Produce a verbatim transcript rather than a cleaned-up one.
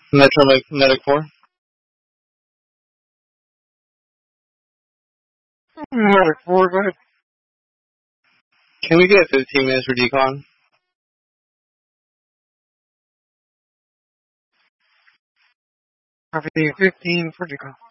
Metro Medic, Medic four. Medic four, go ahead. Can we get fifteen minutes for decon? Copy fifteen for decon.